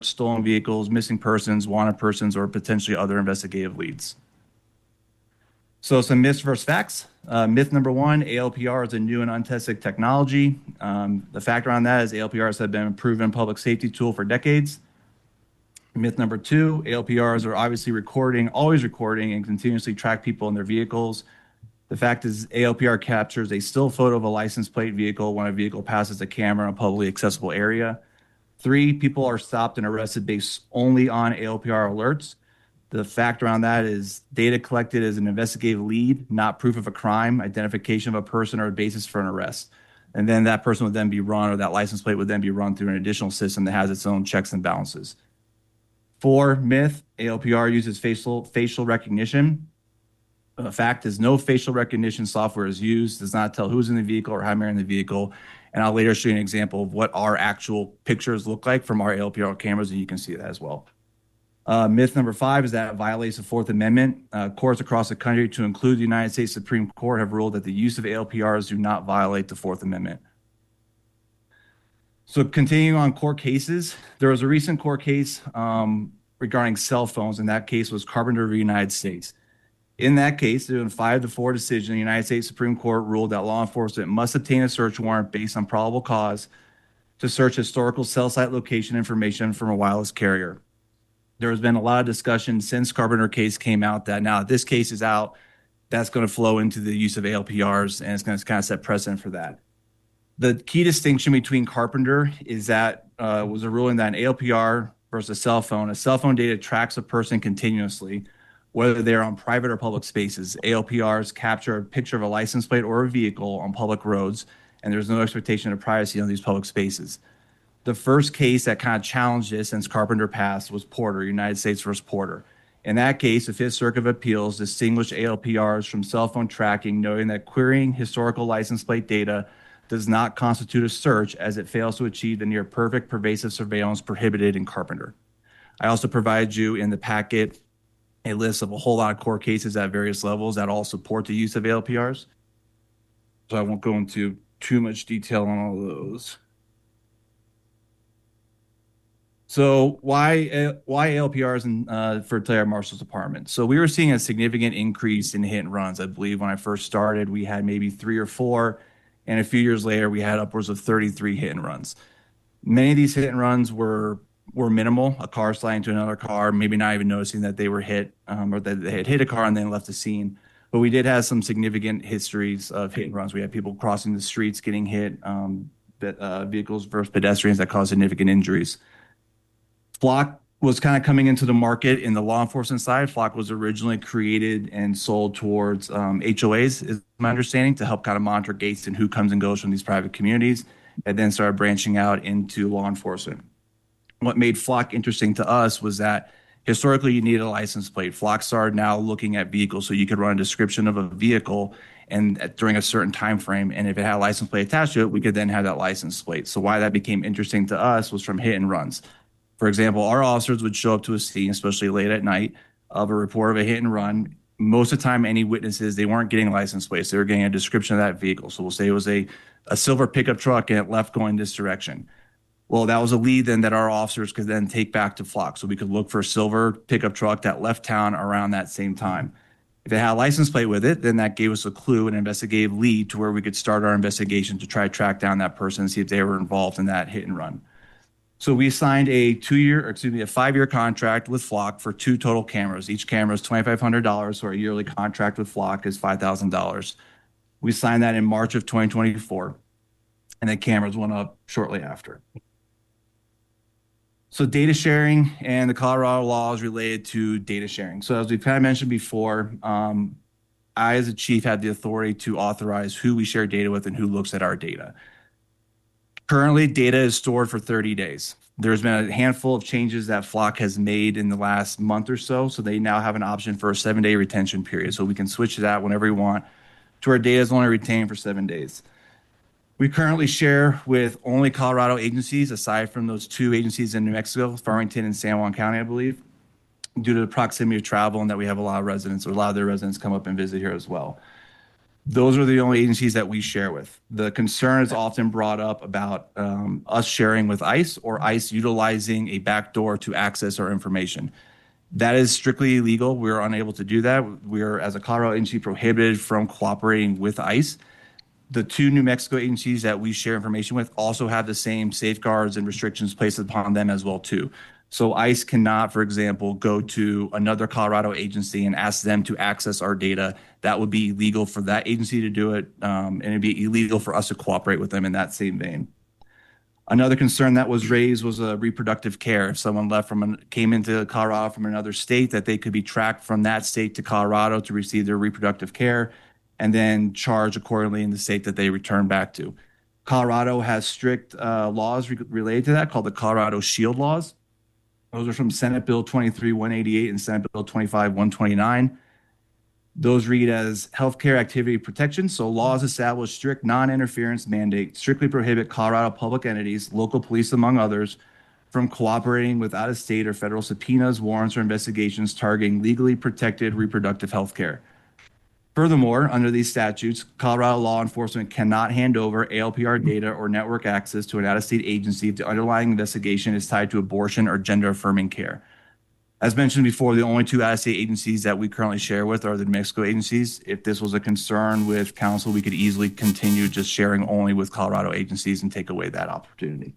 stolen vehicles, missing persons, wanted persons, or potentially other investigative leads. So some myths versus facts. Myth number one, ALPR is a new and untested technology. The fact around that is ALPRs have been a proven public safety tool for decades. Myth number two, ALPRs are obviously always recording and continuously track people in their vehicles. The fact is ALPR captures a still photo of a license plate vehicle when a vehicle passes a camera in a publicly accessible area. Three, people are stopped and arrested based only on ALPR alerts. The fact around that is data collected as an investigative lead, not proof of a crime, identification of a person, or a basis for an arrest. And then that person would then be run, or that license plate would then be run through an additional system that has its own checks and balances. Four, myth, ALPR uses facial recognition. The fact is no facial recognition software is used, does not tell who's in the vehicle or how many are in the vehicle. And I'll later show you an example of what our actual pictures look like from our ALPR cameras, and you can see that as well. Myth number five is that it violates the Fourth Amendment. Courts across the country, to include the United States Supreme Court, have ruled that the use of ALPRs do not violate the Fourth Amendment. So continuing on court cases, there was a recent court case regarding cell phones, and that case was Carpenter v. United States. In that case, in a 5-4 decision, the United States Supreme Court ruled that law enforcement must obtain a search warrant based on probable cause to search historical cell site location information from a wireless carrier. There has been a lot of discussion since Carpenter case came out that now that this case is out, that's going to flow into the use of ALPRs, and it's going to kind of set precedent for that. The key distinction between Carpenter is that was a ruling that an ALPR versus a cell phone data tracks a person continuously, whether they're on private or public spaces. ALPRs capture a picture of a license plate or a vehicle on public roads, and there's no expectation of privacy on these public spaces. The first case that kind of challenged this since Carpenter passed was Porter, United States versus Porter. In that case, the Fifth Circuit of Appeals distinguished ALPRs from cell phone tracking, noting that querying historical license plate data does not constitute a search, as it fails to achieve the near perfect pervasive surveillance prohibited in Carpenter. I also provide you in the packet a list of a whole lot of court cases at various levels that all support the use of ALPRs. So I won't go into too much detail on all of those. So why ALPRs for Tulare Marshal's Department? So we were seeing a significant increase in hit and runs. I believe when I first started, we had maybe 3 or 4, and a few years later, we had upwards of 33 hit and runs. Many of these hit and runs were minimal, a car sliding to another car, maybe not even noticing that they were hit or that they had hit a car and then left the scene. But we did have some significant histories of hit and runs. We had people crossing the streets getting hit, vehicles versus pedestrians that caused significant injuries. Flock was kind of coming into the market in the law enforcement side. Flock was originally created and sold towards HOAs, is my understanding, to help kind of monitor gates and who comes and goes from these private communities, and then started branching out into law enforcement. What made Flock interesting to us was that historically you needed a license plate. Flock started now looking at vehicles, so you could run a description of a vehicle and during a certain time frame, and if it had a license plate attached to it, we could then have that license plate. So why that became interesting to us was from hit and runs. For example, our officers would show up to a scene, especially late at night, of a report of a hit and run. Most of the time, any witnesses, they weren't getting license plates. They were getting a description of that vehicle. So we'll say it was a silver pickup truck and it left going this direction. Well, that was a lead then that our officers could then take back to Flock. So we could look for a silver pickup truck that left town around that same time. If it had a license plate with it, then that gave us a clue, an investigative lead to where we could start our investigation to try to track down that person and see if they were involved in that hit and run. So we signed a 5-year contract with Flock for 2 total cameras. Each camera is $2,500, so our yearly contract with Flock is $5,000. We signed that in March of 2024, and the cameras went up shortly after. So data sharing and the Colorado laws related to data sharing. So as we've kind of mentioned before, I, as a chief, had the authority to authorize who we share data with and who looks at our data. Currently, data is stored for 30 days. There's been a handful of changes that Flock has made in the last month or so. So they now have an option for a 7-day retention period. So we can switch to that whenever we want to where data is only retained for 7 days. We currently share with only Colorado agencies, aside from those 2 agencies in New Mexico, Farmington and San Juan County, I believe, due to the proximity of travel and that we have a lot of residents, or a lot of their residents come up and visit here as well. Those are the only agencies that we share with. The concern is often brought up about us sharing with ICE or ICE utilizing a backdoor to access our information. That is strictly illegal. We're unable to do that. We're, as a Colorado agency, prohibited from cooperating with ICE. The two New Mexico agencies that we share information with also have the same safeguards and restrictions placed upon them as well too. So ICE cannot, for example, go to another Colorado agency and ask them to access our data. That would be illegal for that agency to do it, and it'd be illegal for us to cooperate with them in that same vein. Another concern that was raised was reproductive care. If someone came into Colorado from another state, that they could be tracked from that state to Colorado to receive their reproductive care and then charged accordingly in the state that they return back to. Colorado has strict laws related to that called the Colorado Shield laws. Those are from Senate Bill 23-188 and Senate Bill 25-129. Those read as healthcare activity protection. So laws establish strict non-interference mandate, strictly prohibit Colorado public entities, local police among others, from cooperating with out-of-state or federal subpoenas, warrants, or investigations targeting legally protected reproductive health care. Furthermore, under these statutes, Colorado law enforcement cannot hand over ALPR data or network access to an out-of-state agency if the underlying investigation is tied to abortion or gender-affirming care. As mentioned before, the only two out-of-state agencies that we currently share with are the New Mexico agencies. If this was a concern with council, we could easily continue just sharing only with Colorado agencies and take away that opportunity.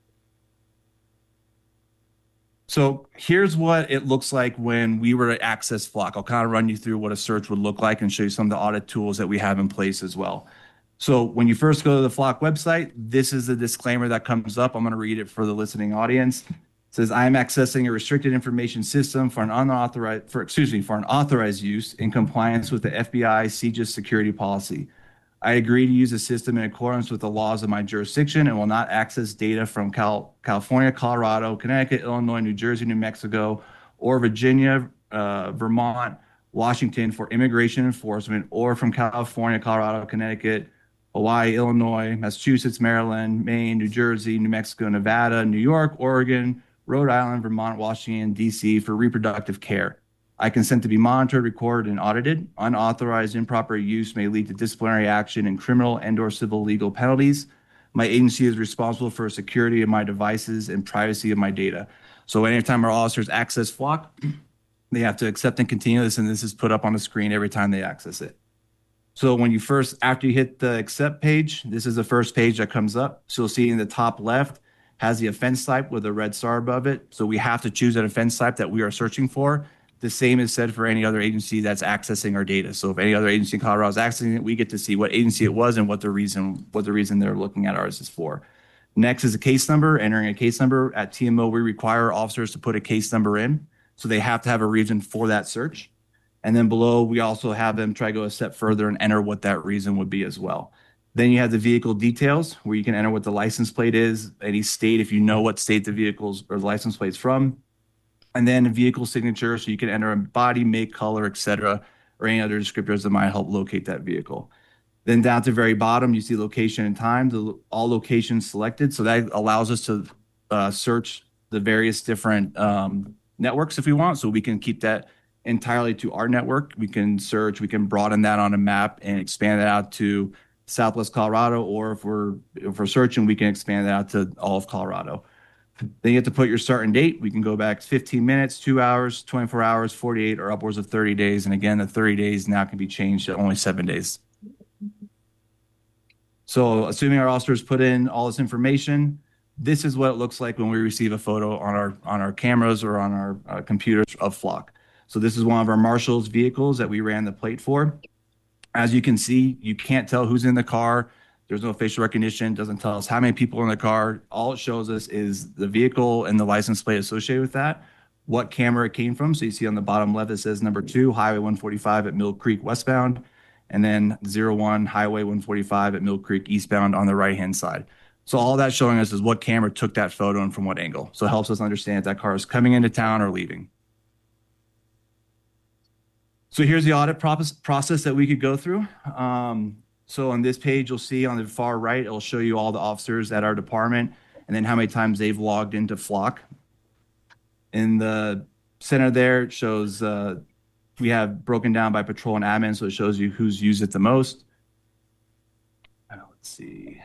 So here's what it looks like when we were to access Flock. I'll kind of run you through what a search would look like and show you some of the audit tools that we have in place as well. So when you first go to the Flock website, this is the disclaimer that comes up. I'm going to read it for the listening audience. It says, I am accessing a restricted information system for an authorized use in compliance with the FBI CJIS security policy. I agree to use the system in accordance with the laws of my jurisdiction and will not access data from California, Colorado, Connecticut, Illinois, New Jersey, New Mexico, or Virginia, Vermont, Washington for immigration enforcement, or from California, Colorado, Connecticut, Hawaii, Illinois, Massachusetts, Maryland, Maine, New Jersey, New Mexico, Nevada, New York, Oregon, Rhode Island, Vermont, Washington, D.C. for reproductive care. I consent to be monitored, recorded, and audited. Unauthorized improper use may lead to disciplinary action and criminal and/or civil legal penalties. My agency is responsible for security of my devices and privacy of my data. So anytime our officers access Flock, they have to accept and continue this, and this is put up on the screen every time they access it. So after you hit the accept page, this is the first page that comes up. So you'll see in the top left has the offense type with a red star above it. So we have to choose an offense type that we are searching for. The same is said for any other agency that's accessing our data. So if any other agency in Colorado is accessing it, we get to see what agency it was and what the reason they're looking at ours is for. Next is a case number. Entering a case number at TMO, we require officers to put a case number in. So they have to have a reason for that search. And then below, we also have them try to go a step further and enter what that reason would be as well. Then you have the vehicle details where you can enter what the license plate is, any state, if you know what state the vehicles or the license plate's from. And then a vehicle signature, so you can enter a body, make, color, etc., or any other descriptors that might help locate that vehicle. Then down to the very bottom, you see location and time, all locations selected. So that allows us to search the various different networks if we want. So we can keep that entirely to our network. We can search, we can broaden that on a map and expand it out to Southwest Colorado, or if we're searching, we can expand that out to all of Colorado. Then you have to put your start and date. We can go back 15 minutes, 2 hours, 24 hours, 48, or upwards of 30 days. And again, the 30 days now can be changed to only 7 days. So assuming our officers put in all this information, this is what it looks like when we receive a photo on our cameras or on our computers of Flock. So this is one of our marshal's vehicles that we ran the plate for. As you can see, you can't tell who's in the car. There's no facial recognition. It doesn't tell us how many people are in the car. All it shows us is the vehicle and the license plate associated with that, what camera it came from. So you see on the bottom left, it says number 2, Highway 145 at Mill Creek westbound, and then 01, Highway 145 at Mill Creek eastbound on the right-hand side. So all that's showing us is what camera took that photo and from what angle. So it helps us understand if that car is coming into town or leaving. So here's the audit process that we could go through. So on this page, you'll see on the far right, it'll show you all the officers at our department and then how many times they've logged into Flock. In the center there, it shows we have broken down by patrol and admin, so it shows you who's used it the most. Let's see.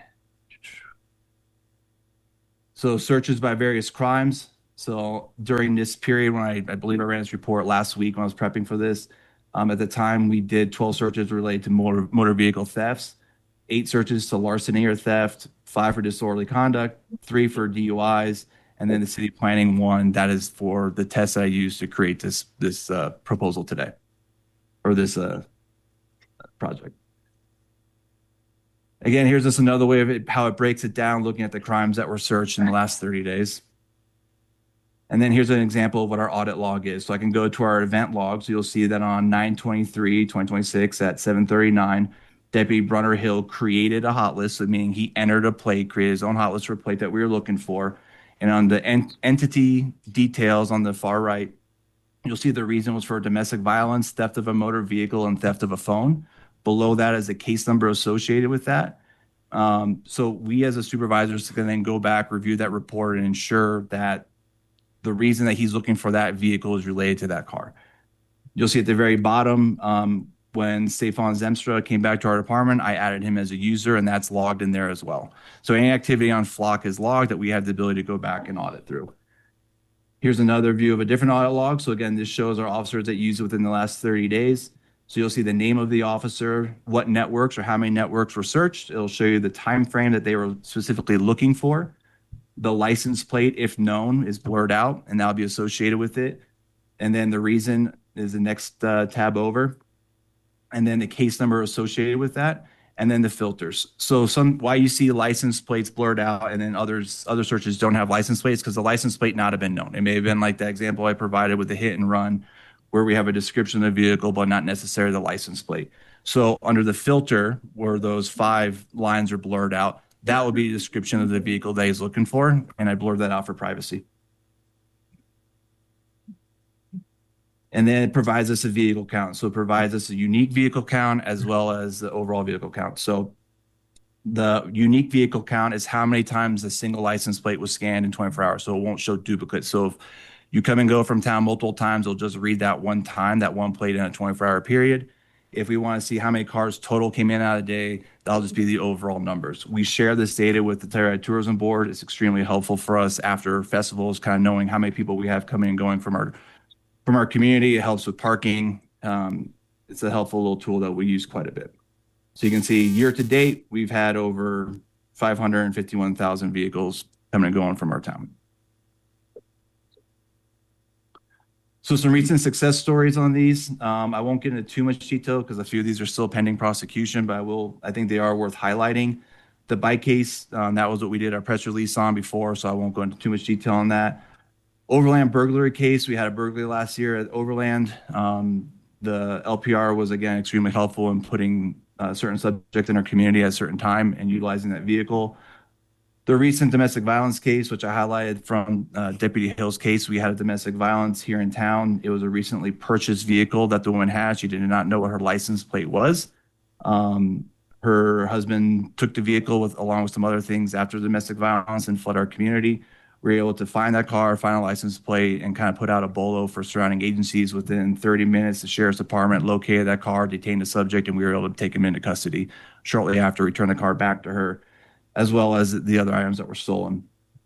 So searches by various crimes. So during this period, when I believe I ran this report last week when I was prepping for this, at the time we did 12 searches related to motor vehicle thefts, 8 searches to larceny or theft, 5 for disorderly conduct, 3 for DUIs, and then the city planning one that is for the test that I used to create this proposal today, or this project. Again, here's just another way of it, how it breaks it down, looking at the crimes that were searched in the last 30 days. And then here's an example of what our audit log is. So I can go to our event log. So you'll see that on 9/23/2026 at 7:39, Deputy Brunner Hill created a hot list, so meaning he entered a plate, created his own hot list for a plate that we were looking for. And on the entity details on the far right, you'll see the reason was for domestic violence, theft of a motor vehicle, and theft of a phone. Below that is a case number associated with that. So we as a supervisors can then go back, review that report, and ensure that the reason that he's looking for that vehicle is related to that car. You'll see at the very bottom, when Stefan Zemstra came back to our department, I added him as a user, and that's logged in there as well. So any activity on Flock is logged that we have the ability to go back and audit through. Here's another view of a different audit log. So again, this shows our officers that used it within the last 30 days. So you'll see the name of the officer, what networks or how many networks were searched. It'll show you the time frame that they were specifically looking for. The license plate, if known, is blurred out, and that'll be associated with it. And then the reason is the next tab over. And then the case number associated with that, and then the filters. So why you see license plates blurred out and then other searches don't have license plates, because the license plate not have been known. It may have been like the example I provided with the hit and run, where we have a description of the vehicle, but not necessarily the license plate. So under the filter, where those 5 lines are blurred out, that would be a description of the vehicle that he's looking for, and I blurred that out for privacy. And then it provides us a vehicle count. So it provides us a unique vehicle count as well as the overall vehicle count. So the unique vehicle count is how many times a single license plate was scanned in 24 hours. So it won't show duplicates. So if you come and go from town multiple times, it'll just read that one time, that one plate in a 24-hour period. If we want to see how many cars total came in out of the day, that'll just be the overall numbers. We share this data with the Telluride Tourism Board. It's extremely helpful for us after festivals, kind of knowing how many people we have coming and going from our community. It helps with parking. It's a helpful little tool that we use quite a bit. So you can see year to date, we've had over 551,000 vehicles coming and going from our town. So some recent success stories on these. I won't get into too much detail because a few of these are still pending prosecution, but I think they are worth highlighting. The bike case, that was what we did our press release on before, so I won't go into too much detail on that. Overland burglary case, we had a burglary last year at Overland. The LPR was, again, extremely helpful in putting a certain subject in our community at a certain time and utilizing that vehicle. The recent domestic violence case, which I highlighted from Deputy Hill's case, we had a domestic violence here in town. It was a recently purchased vehicle that the woman had. She did not know what her license plate was. Her husband took the vehicle along with some other things after domestic violence and fled our community. We were able to find that car, find a license plate, and kind of put out a bolo for surrounding agencies. Within 30 minutes, the sheriff's department located that car, detained the subject, and we were able to take him into custody. Shortly after, return the car back to her, as well as the other items that were stolen.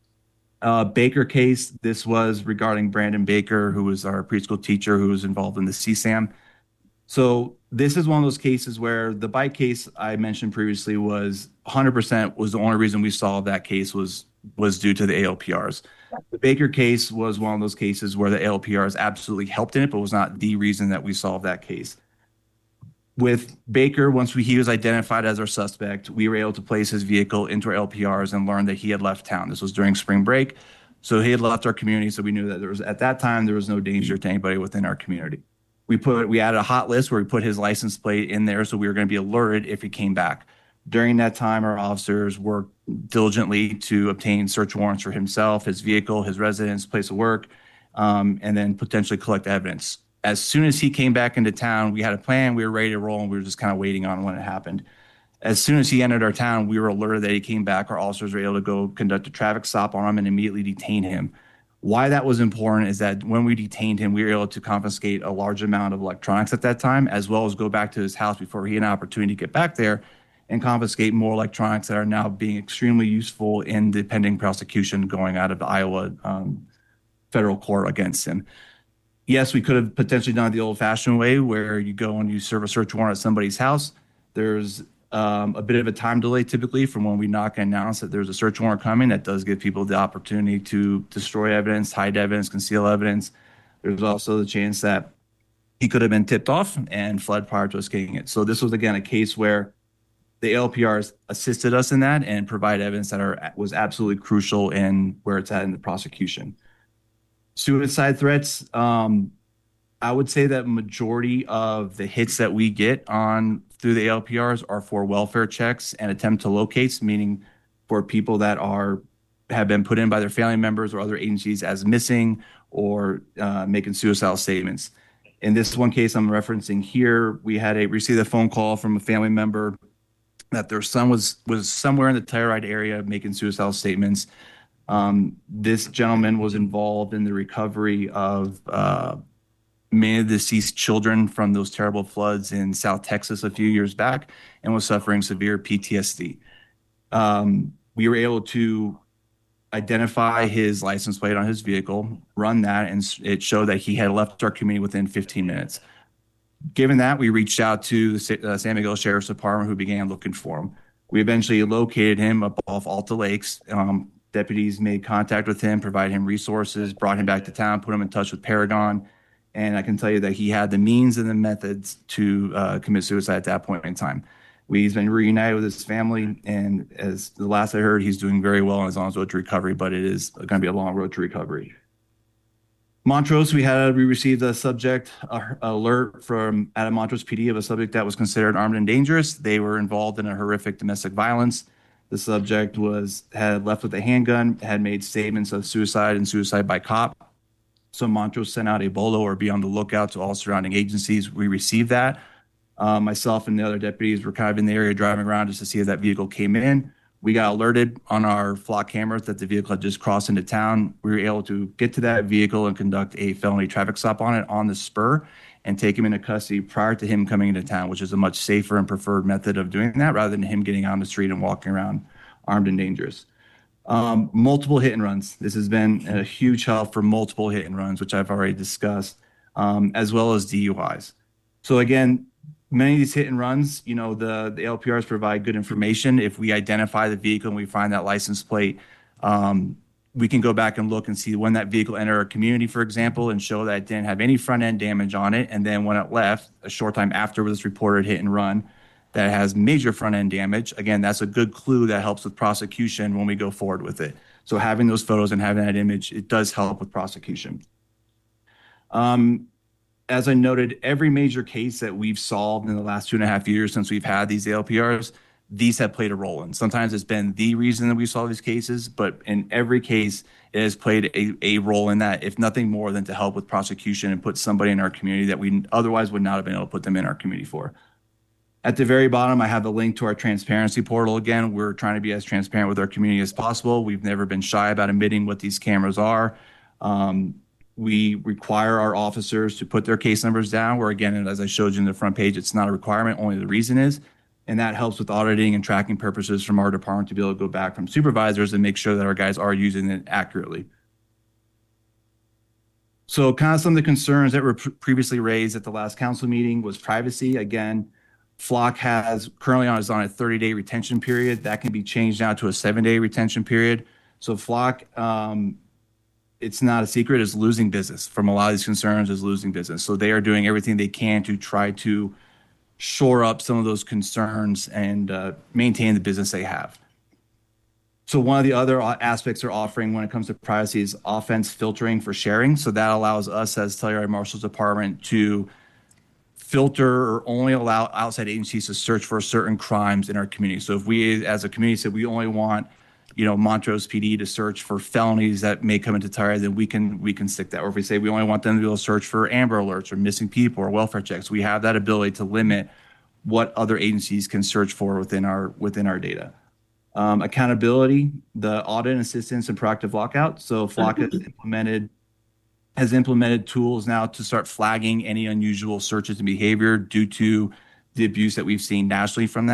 Baker case, this was regarding Brandon Baker, who was our preschool teacher who was involved in the CSAM. So this is one of those cases where the bike case I mentioned previously was 100% was the only reason we solved that case was due to the ALPRs. The Baker case was one of those cases where the ALPRs absolutely helped in it, but was not the reason that we solved that case. With Baker, once he was identified as our suspect, we were able to place his vehicle into our LPRs and learn that he had left town. This was during spring break. So he had left our community. So we knew that at that time, there was no danger to anybody within our community. We added a hot list where we put his license plate in there. So we were going to be alerted if he came back. During that time, our officers worked diligently to obtain search warrants for himself, his vehicle, his residence, place of work, and then potentially collect evidence. As soon as he came back into town, we had a plan, we were ready to roll, and we were just kind of waiting on when it happened. As soon as he entered our town, we were alerted that he came back. Our officers were able to go conduct a traffic stop on him and immediately detain him. Why that was important is that when we detained him, we were able to confiscate a large amount of electronics at that time, as well as go back to his house before he had an opportunity to get back there and confiscate more electronics that are now being extremely useful in the pending prosecution going out of the Iowa federal court against him. Yes, we could have potentially done it the old-fashioned way where you go and you serve a search warrant at somebody's house. There's a bit of a time delay typically from when we knock and announce that there's a search warrant coming. That does give people the opportunity to destroy evidence, hide evidence, conceal evidence. There's also the chance that he could have been tipped off and fled prior to us getting it. So this was, again, a case where the ALPRs assisted us in that and provide evidence that was absolutely crucial in where it's at in the prosecution. Suicide threats, I would say that majority of the hits that we get on through the ALPRs are for welfare checks and attempt to locates, meaning for people that have been put in by their family members or other agencies as missing or making suicidal statements. In this one case I'm referencing here, we received a phone call from a family member that their son was somewhere in the Telluride area making suicidal statements. This gentleman was involved in the recovery of many of the deceased children from those terrible floods in South Texas a few years back and was suffering severe PTSD. We were able to identify his license plate on his vehicle, run that, and it showed that he had left our community within 15 minutes. Given that, we reached out to the San Miguel Sheriff's Department, who began looking for him. We eventually located him up off Alta Lakes. Deputies made contact with him, provided him resources, brought him back to town, put him in touch with Paragon. And I can tell you that he had the means and the methods to commit suicide at that point in time. He's been reunited with his family, and as the last I heard, he's doing very well and is on his road to recovery, but it is going to be a long road to recovery. Montrose, we received a subject alert out of Montrose PD of a subject that was considered armed and dangerous. They were involved in a horrific domestic violence. The subject had left with a handgun, had made statements of suicide and suicide by cop. So Montrose sent out a BOLO, or be on the lookout, to all surrounding agencies. We received that. Myself and the other deputies were kind of in the area driving around just to see if that vehicle came in. We got alerted on our flock cameras that the vehicle had just crossed into town. We were able to get to that vehicle and conduct a felony traffic stop on it on the spur and take him into custody prior to him coming into town, which is a much safer and preferred method of doing that rather than him getting on the street and walking around armed and dangerous. Multiple hit and runs. This has been a huge help for multiple hit and runs, which I've already discussed, as well as DUIs. So again, many of these hit and runs, the LPRs provide good information. If we identify the vehicle and we find that license plate, we can go back and look and see when that vehicle entered our community, for example, and show that it didn't have any front end damage on it. And then when it left, a short time after this reported hit and run, that has major front end damage. Again, that's a good clue that helps with prosecution when we go forward with it. So having those photos and having that image, it does help with prosecution. As I noted, every major case that we've solved in the last 2.5 years since we've had these ALPRs, these have played a role in. Sometimes it's been the reason that we solve these cases, but in every case, it has played a role in that, if nothing more than to help with prosecution and put somebody in our community that we otherwise would not have been able to put them in our community for. At the very bottom, I have a link to our transparency portal. Again, we're trying to be as transparent with our community as possible. We've never been shy about admitting what these cameras are. We require our officers to put their case numbers down, where, again, as I showed you in the front page, it's not a requirement, only the reason is. And that helps with auditing and tracking purposes from our department to be able to go back from supervisors and make sure that our guys are using it accurately. So kind of some of the concerns that were previously raised at the last council meeting was privacy. Again, Flock is on a 30-day retention period. That can be changed now to a 7-day retention period. So Flock, it's not a secret, is losing business from a lot of these concerns, is losing business. So they are doing everything they can to try to shore up some of those concerns and maintain the business they have. So one of the other aspects they're offering when it comes to privacy is offense filtering for sharing. So that allows us as Telluride Marshal's Department to filter or only allow outside agencies to search for certain crimes in our community. So if we as a community said we only want Montrose PD to search for felonies that may come into Telluride, then we can stick that. Or if we say we only want them to be able to search for Amber Alerts or missing people or welfare checks, we have that ability to limit what other agencies can search for within our data. Accountability, the audit assistance and proactive lockout. So Flock has implemented tools now to start flagging any unusual searches and behavior due to the abuse that we've seen nationally from that.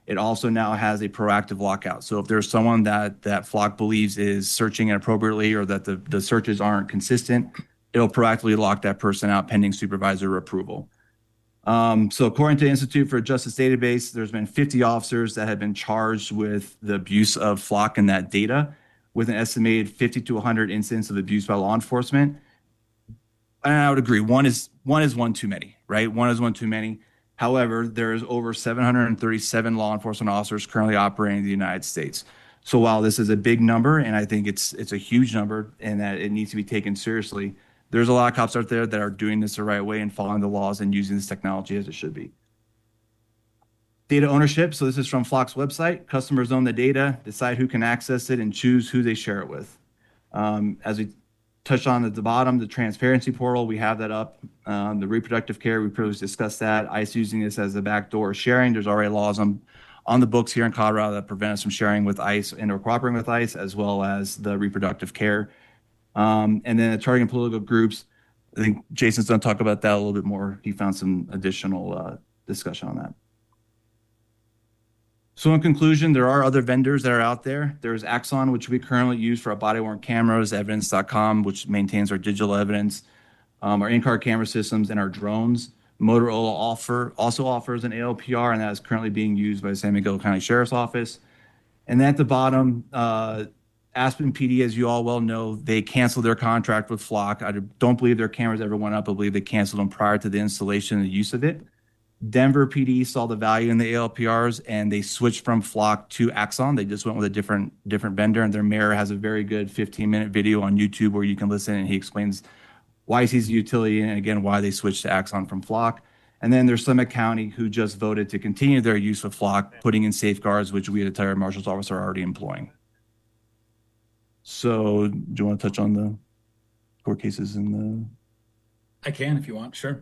It also now has a proactive lockout. So if there's someone that Flock believes is searching inappropriately or that the searches aren't consistent, it'll proactively lock that person out pending supervisor approval. So according to the Institute for Justice Database, there's been 50 officers that have been charged with the abuse of Flock and that data, with an estimated 50 to 100 incidents of abuse by law enforcement. And I would agree, one is one too many, right? One is one too many. However, there is over 737 law enforcement officers currently operating in the United States. So while this is a big number, and I think it's a huge number and that it needs to be taken seriously, there's a lot of cops out there that are doing this the right way and following the laws and using this technology as it should be. Data ownership. So this is from Flock's website. Customers own the data, decide who can access it, and choose who they share it with. As we touched on at the bottom, the transparency portal, we have that up. The reproductive care, we previously discussed that. ICE using this as a backdoor sharing. There's already laws on the books here in Colorado that prevent us from sharing with ICE and or cooperating with ICE, as well as the reproductive care. And then the targeting political groups. I think Jason's going to talk about that a little bit more. He found some additional discussion on that. So in conclusion, there are other vendors that are out there. There's Axon, which we currently use for our body-worn cameras, Evidence.com, which maintains our digital evidence, our in-car camera systems, and our drones. Motorola also offers an ALPR, and that is currently being used by the San Miguel County Sheriff's Office. And at the bottom, Aspen PD, as you all well know, they canceled their contract with Flock. I don't believe their cameras ever went up. I believe they canceled them prior to the installation and the use of it. Denver PD saw the value in the ALPRs and they switched from Flock to Axon. They just went with a different vendor, and their mayor has a very good 15-minute video on YouTube where you can listen, and he explains why he sees the utility and again why they switched to Axon from Flock. And then there's Summit County, who just voted to continue their use of Flock, putting in safeguards which we at the Telluride Marshal's Office are already employing. So do you want to touch on the court cases in the? I can if you want. Sure.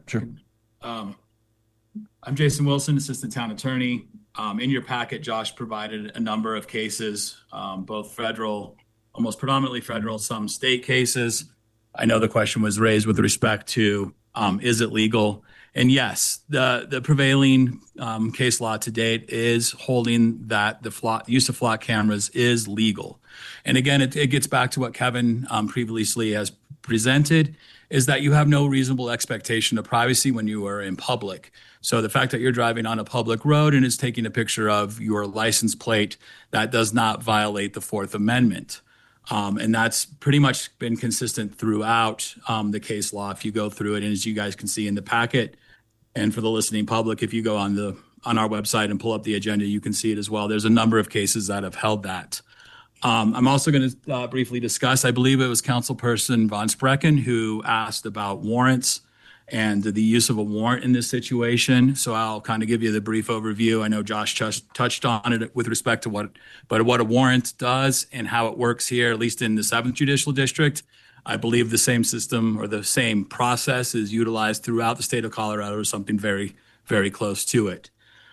I'm Jason Wilson, Assistant Town Attorney. In your packet, Josh provided a number of cases, both federal, almost predominantly federal, some state cases. I know the question was raised with respect to, is it legal? And yes, the prevailing case law to date is holding that the use of Flock cameras is legal. And again, it gets back to what Kevin previously has presented, is that you have no reasonable expectation of privacy when you are in public. So the fact that you're driving on a public road and is taking a picture of your license plate, that does not violate the Fourth Amendment. And that's pretty much been consistent throughout the case law if you go through it. And as you guys can see in the packet, and for the listening public, if you go on our website and pull up the agenda, you can see it as well. There's a number of cases that have held that. I'm also going to briefly discuss, I believe it was Councilperson Von Sprecken who asked about warrants and the use of a warrant in this situation. So I'll kind of give you the brief overview. I know Josh touched on it with respect to what a warrant does and how it works here, at least in the 7th Judicial District. I believe the same system or the same process is utilized throughout the state of Colorado, or something very, very close to it.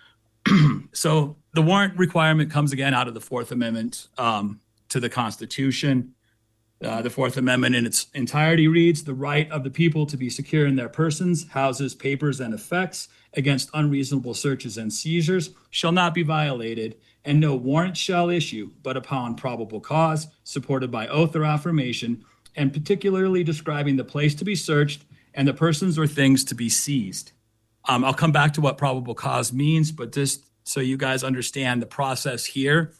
So the warrant requirement comes again out of the Fourth Amendment to the Constitution. The Fourth Amendment in its entirety reads, "The right of the people to be secure in their persons, houses, papers, and effects against unreasonable searches and seizures shall not be violated, and no warrant shall issue but upon probable cause, supported by oath or affirmation, and particularly describing the place to be searched and the persons or things to be seized." I'll come back to what probable cause means, but just so you guys understand the process here.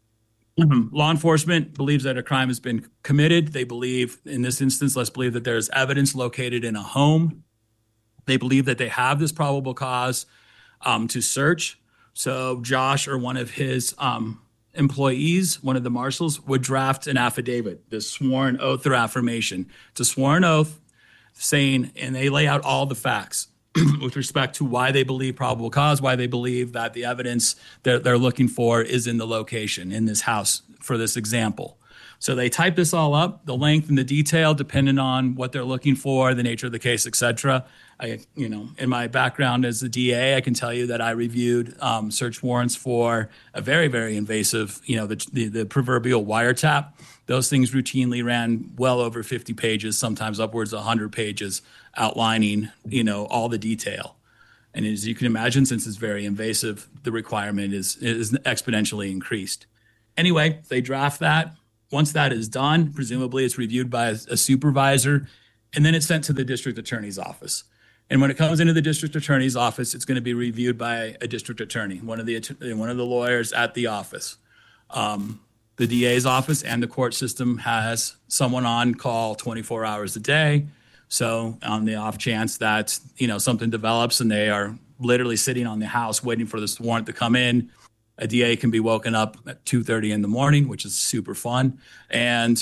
Law enforcement believes that a crime has been committed. They believe, in this instance, let's believe that there's evidence located in a home. They believe that they have this probable cause to search. So Josh or one of his employees, one of the marshals, would draft an affidavit, this sworn oath or affirmation. It's a sworn oath saying, and they lay out all the facts with respect to why they believe probable cause, why they believe that the evidence that they're looking for is in the location, in this house, for this example. So they type this all up, the length and the detail, depending on what they're looking for, the nature of the case, et cetera. In my background as a DA, I can tell you that I reviewed search warrants for a very, very invasive, the proverbial wiretap. Those things routinely ran well over 50 pages, sometimes upwards of 100 pages, outlining, all the detail. And as you can imagine, since it's very invasive, the requirement is exponentially increased. Anyway, they draft that. Once that is done, presumably it's reviewed by a supervisor, and then it's sent to the district attorney's office. And when it comes into the district attorney's office, it's going to be reviewed by a district attorney, one of the lawyers at the office. The DA's office and the court system has someone on call 24 hours a day. So on the off chance that, something develops and they are literally sitting on the house waiting for this warrant to come in, a DA can be woken up at 2:30 in the morning, which is super fun, and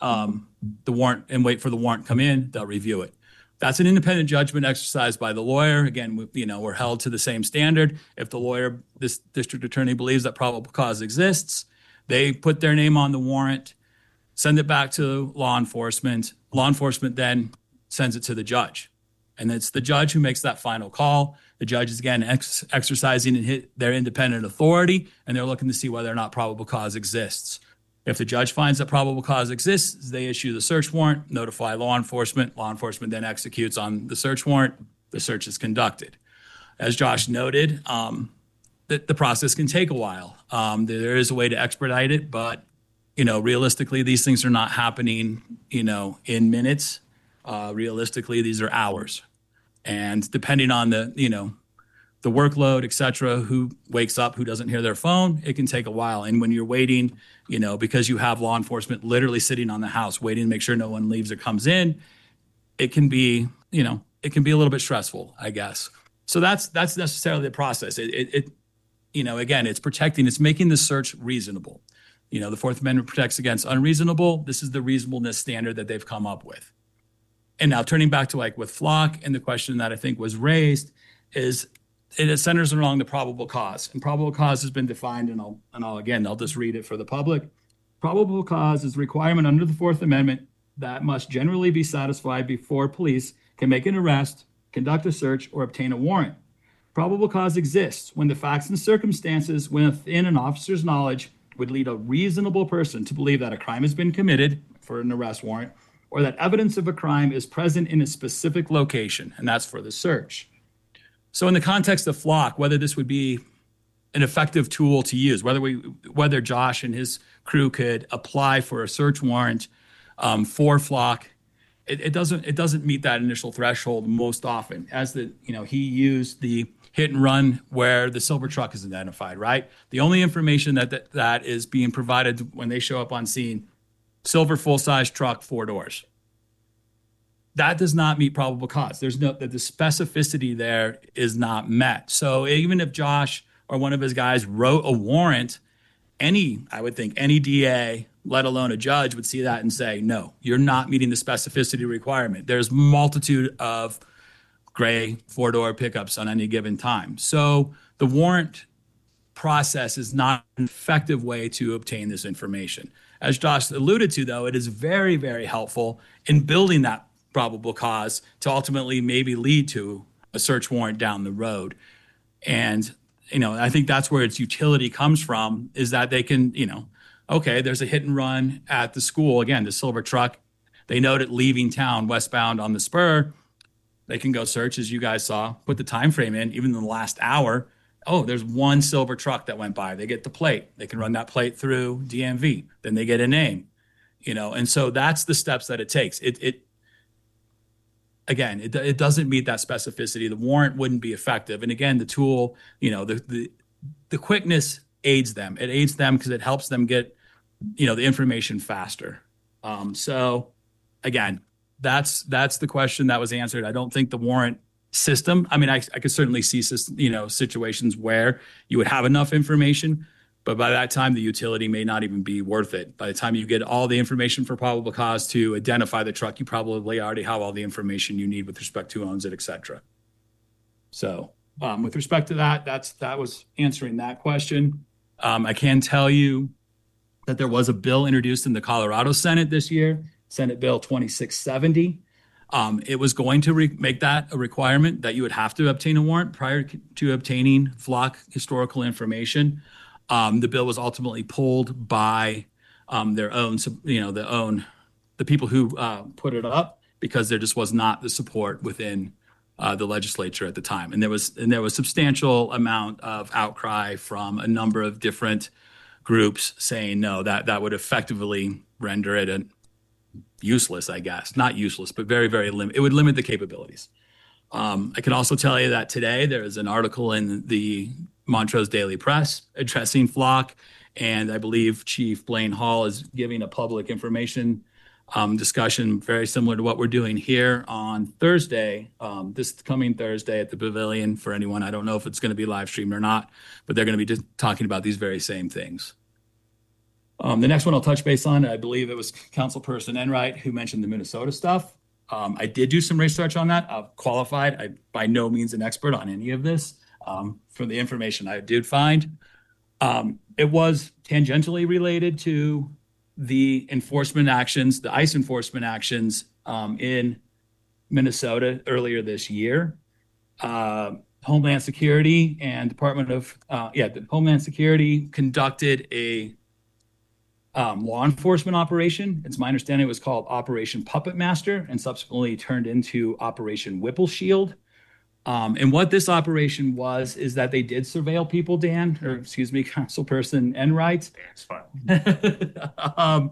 wait for the warrant to come in. They'll review it. That's an independent judgment exercised by the lawyer. Again, we're held to the same standard. If the lawyer, this district attorney, believes that probable cause exists, they put their name on the warrant, send it back to law enforcement. Law enforcement then sends it to the judge. And it's the judge who makes that final call. The judge is, again, exercising their independent authority, and they're looking to see whether or not probable cause exists. If the judge finds that probable cause exists, they issue the search warrant, notify law enforcement. Law enforcement then executes on the search warrant. The search is conducted. As Josh noted, the process can take a while. There is a way to expedite it, but realistically, these things are not happening, in minutes. Realistically, these are hours, and depending on the workload, et cetera, who wakes up, who doesn't hear their phone, it can take a while. And when you're waiting, because you have law enforcement literally sitting on the house waiting to make sure no one leaves or comes in, it can be a little bit stressful, I guess. So that's necessarily the process. Again, it's making the search reasonable. The Fourth Amendment protects against unreasonable. This is the reasonableness standard that they've come up with. And now turning back to with Flock, and the question that I think was raised is it centers around the probable cause. And probable cause has been defined, and I'll just read it for the public. Probable cause is a requirement under the Fourth Amendment that must generally be satisfied before police can make an arrest, conduct a search, or obtain a warrant. Probable cause exists when the facts and circumstances within an officer's knowledge would lead a reasonable person to believe that a crime has been committed for an arrest warrant, or that evidence of a crime is present in a specific location, and that's for the search. So in the context of Flock, whether this would be an effective tool to use, whether Josh and his crew could apply for a search warrant for Flock, it doesn't meet that initial threshold most often. As he used the hit and run where the silver truck is identified, right? The only information that is being provided when they show up on scene: silver full-size truck, 4 doors. That does not meet probable cause. The specificity there is not met. So even if Josh or one of his guys wrote a warrant, I would think any DA, let alone a judge, would see that and say, no, you're not meeting the specificity requirement. There's multitude of gray 4-door pickups on any given time. So the warrant process is not an effective way to obtain this information. As Josh alluded to, though, it is very, very helpful in building that probable cause to ultimately maybe lead to a search warrant down the road. And, I think that's where its utility comes from, is that they can, okay, there's a hit and run at the school. Again, the silver truck, they note it leaving town westbound on the spur. They can go search, as you guys saw, put the time frame in, even in the last hour. Oh, there's one silver truck that went by. They get the plate. They can run that plate through DMV. Then they get a name, and so that's the steps that it takes. It doesn't meet that specificity. The warrant wouldn't be effective. And again, the tool, the quickness aids them. It aids them because it helps them get, the information faster. So again, that's the question that was answered. I don't think the warrant system, I could certainly see, situations where you would have enough information, but by that time, the utility may not even be worth it. By the time you get all the information for probable cause to identify the truck, you probably already have all the information you need with respect to who owns it, et cetera. So with respect to that was answering that question. I can tell you that there was a bill introduced in the Colorado Senate this year, Senate Bill 2670. It was going to make that a requirement that you would have to obtain a warrant prior to obtaining Flock historical information. The bill was ultimately pulled by their own, the people who put it up, because there just was not the support within the legislature at the time. And there was substantial amount of outcry from a number of different groups saying no, that would effectively render it useless, I guess. Not useless, but very, very limited. It would limit the capabilities. I can also tell you that today there is an article in the Montrose Daily Press addressing Flock, and I believe Chief Blaine Hall is giving a public information discussion very similar to what we're doing here on Thursday, this coming Thursday at the Pavilion. For anyone, I don't know if it's going to be live streamed or not, but they're going to be just talking about these very same things. The next one I'll touch base on, I believe it was Councilperson Enright who mentioned the Minnesota stuff. I did do some research on that. I've qualified. I'm by no means an expert on any of this. From the information I did find, it was tangentially related to the enforcement actions, the ICE enforcement actions in Minnesota earlier this year. Homeland Security and the Homeland Security conducted a law enforcement operation. It's my understanding it was called Operation Puppet Master and subsequently turned into Operation Whipple Shield. And what this operation was is that they did surveil people, Councilperson Enright. It's fine.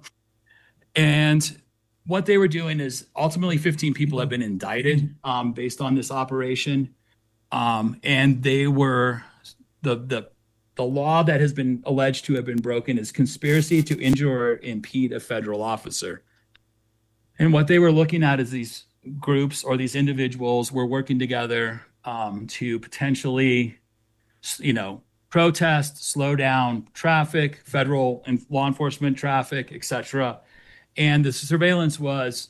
And what they were doing is ultimately 15 people have been indicted based on this operation. And they were the law that has been alleged to have been broken is conspiracy to injure or impede a federal officer. And what they were looking at is these groups or these individuals were working together to potentially, protest, slow down traffic, federal and law enforcement traffic, etc. And the surveillance was,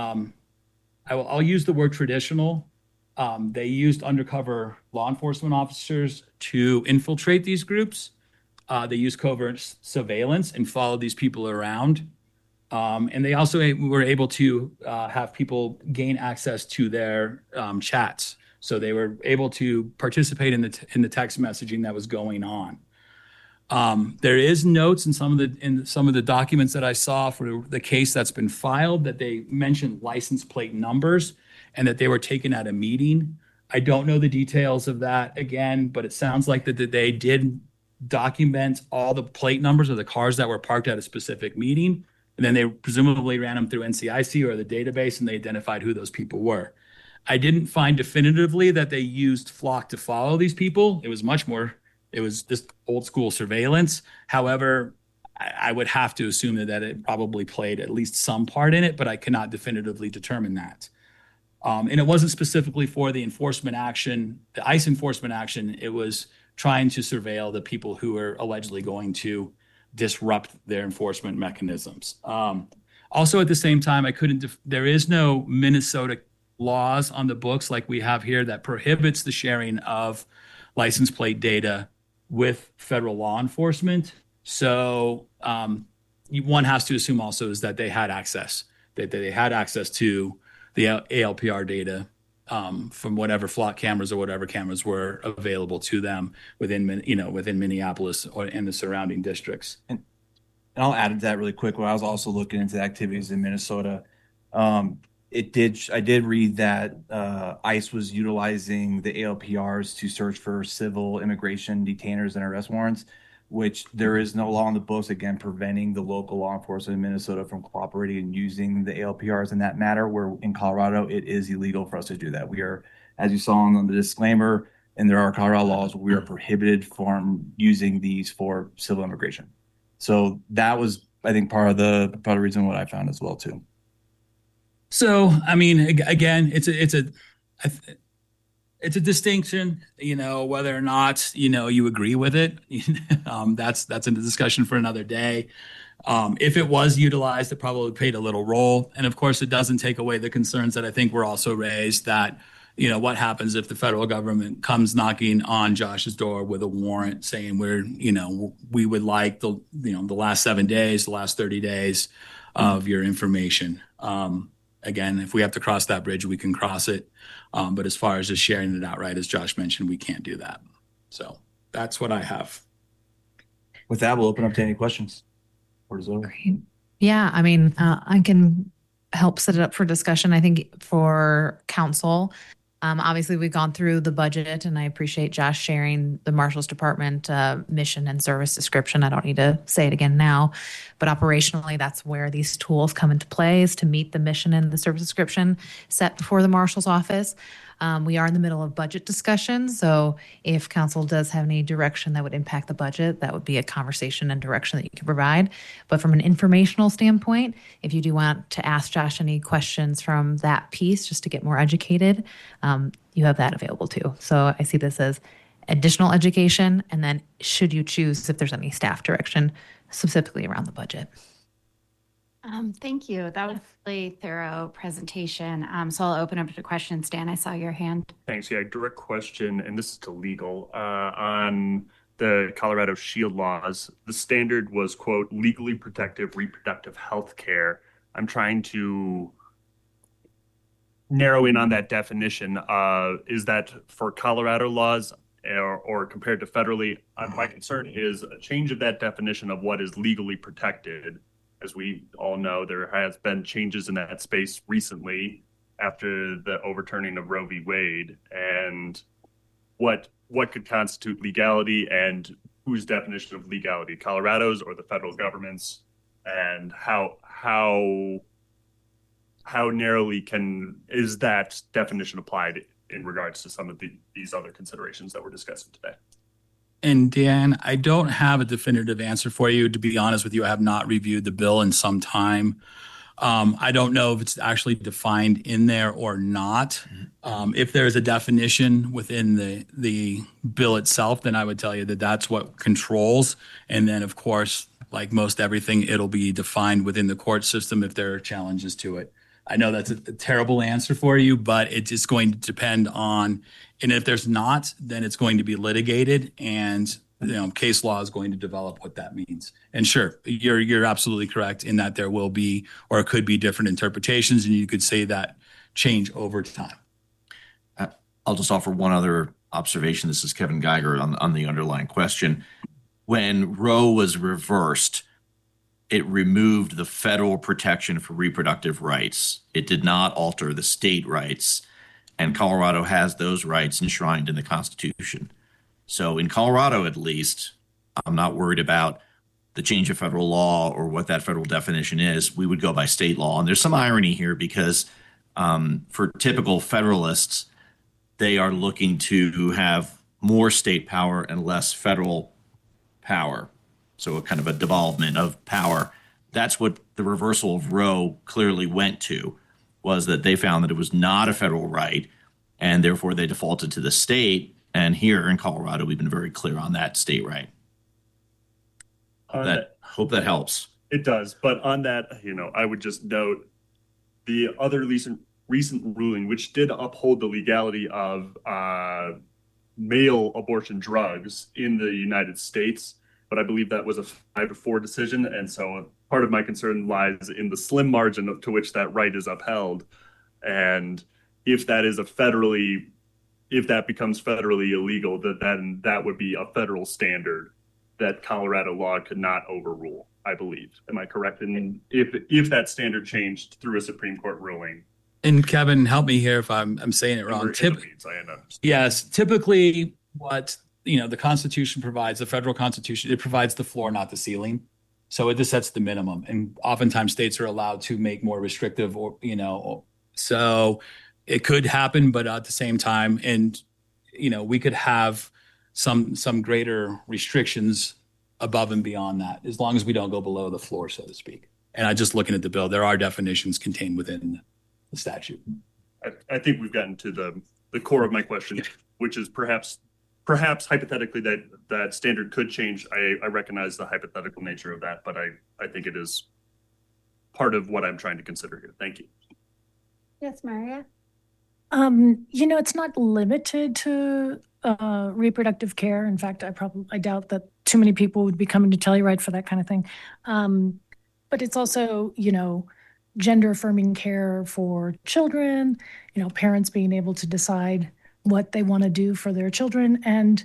I'll use the word traditional. They used undercover law enforcement officers to infiltrate these groups. They used covert surveillance and followed these people around. And they also were able to have people gain access to their chats. So they were able to participate in the text messaging that was going on. There is notes in some of the documents that I saw for the case that's been filed that they mentioned license plate numbers and that they were taken at a meeting. I don't know the details of that again, but it sounds like that they did document all the plate numbers of the cars that were parked at a specific meeting. And then they presumably ran them through NCIC or the database and they identified who those people were. I didn't find definitively that they used Flock to follow these people. It was just old school surveillance. However, I would have to assume that it probably played at least some part in it, but I cannot definitively determine that. And it wasn't specifically for the enforcement action, the ICE enforcement action. It was trying to surveil the people who were allegedly going to disrupt their enforcement mechanisms. Also, at the same time, there is no Minnesota laws on the books like we have here that prohibits the sharing of license plate data with federal law enforcement. So one has to assume also is that they had access, that they had access to the ALPR data from whatever Flock cameras or whatever cameras were available to them within Minneapolis or in the surrounding districts. And I'll add to that really quick. When I was also looking into the activities in Minnesota, I did read that ICE was utilizing the ALPRs to search for civil immigration detainers and arrest warrants, which there is no law in the books, again, preventing the local law enforcement in Minnesota from cooperating and using the ALPRs in that matter, where in Colorado, it is illegal for us to do that. We are, as you saw on the disclaimer, and there are Colorado laws, we are prohibited from using these for civil immigration. So that was, I think, part of the reason what I found as well, too. So, I mean, again, it's a distinction, whether or not, you agree with it. That's a discussion for another day. If it was utilized, it probably played a little role. And of course, it doesn't take away the concerns that I think were also raised that, what happens if the federal government comes knocking on Josh's door with a warrant saying we would like the last 7 days, the last 30 days of your information. Again, if we have to cross that bridge, we can cross it. But as far as just sharing it outright, as Josh mentioned, we can't do that. So that's what I have. With that, we'll open up to any questions. Great. Yeah, I mean, I can help set it up for discussion. I think for council, Obviously, we've gone through the budget, and I appreciate Josh sharing the Marshals Department mission and service description. I don't need to say it again now, but operationally, that's where these tools come into play, is to meet the mission and the service description set before the Marshal's office. We are in the middle of budget discussions, so if council does have any direction that would impact the budget, that would be a conversation and direction that you can provide. But from an informational standpoint, if you do want to ask Josh any questions from that piece just to get more educated, you have that available too. So I see this as additional education, and then should you choose, if there's any staff direction specifically around the budget. Thank you. That was a really thorough presentation. So I'll open up to questions. Dan, I saw your hand. Thanks. Yeah, direct question, and this is to legal. On the Colorado Shield laws, the standard was, quote, legally protective reproductive health care. I'm trying to narrow in on that definition. Is that for Colorado laws or compared to federally? My concern is a change of that definition of what is legally protected. As we all know, there has been changes in that space recently after the overturning of Roe v. Wade. And what could constitute legality, and whose definition of legality, Colorado's or the federal government's, and how narrowly is that definition applied in regards to some of these other considerations that we're discussing today? And Dan, I don't have a definitive answer for you. To be honest with you, I have not reviewed the bill in some time. I don't know if it's actually defined in there or not. If there's a definition within the bill itself, then I would tell you that that's what controls. And then, of course, like most everything, it'll be defined within the court system if there are challenges to it. I know that's a terrible answer for you, but it's just going to depend on, and if there's not, then it's going to be litigated, and case law is going to develop what that means. And sure, you're absolutely correct in that there will be, or it could be, different interpretations, and you could say that change over time. I'll just offer one other observation. This is Kevin Geiger on the underlying question. When Roe was reversed, it removed the federal protection for reproductive rights. It did not alter the state rights, and Colorado has those rights enshrined in the Constitution. So in Colorado, at least, I'm not worried about the change of federal law or what that federal definition is. We would go by state law. And there's some irony here because for typical federalists, they are looking to have more state power and less federal power. So a kind of a devolvement of power. That's what the reversal of Roe clearly went to, was that they found that it was not a federal right, and therefore they defaulted to the state. And here in Colorado, we've been very clear on that state right. Hope that helps. It does. But on that, I would just note the other recent ruling, which did uphold the legality of male abortion drugs in the United States. But I believe that was a 5-4 decision. And so part of my concern lies in the slim margin to which that right is upheld. And if that becomes federally illegal, then that would be a federal standard that Colorado law could not overrule, I believe. Am I correct? And if that standard changed through a Supreme Court ruling? And Kevin, help me here if I'm saying it wrong. Yes, typically what the Constitution provides, the federal Constitution, it provides the floor, not the ceiling. So it just sets the minimum. And oftentimes states are allowed to make more restrictive, so it could happen, but at the same time, and we could have some greater restrictions above and beyond that, as long as we don't go below the floor, so to speak. And I just looking at the bill, there are definitions contained within the statute. I think we've gotten to the core of my question, which is perhaps hypothetically that standard could change. I recognize the hypothetical nature of that, but I think it is part of what I'm trying to consider here. Thank you. Yes, Maria. It's not limited to reproductive care. In fact, I doubt that too many people would be coming to Telluride for that kind of thing. But it's also, gender affirming care for children, parents being able to decide what they want to do for their children. And,